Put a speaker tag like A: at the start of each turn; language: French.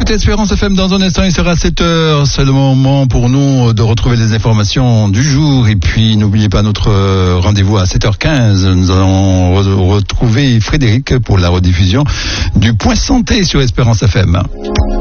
A: écoutez Espérance FM. Dans un instant, il sera 7h. C'est le moment pour nous de retrouver les informations du jour. Et puis, n'oubliez pas notre rendez-vous à 7h15. Nous allons retrouver Frédéric pour la rediffusion du Point Santé sur Espérance FM.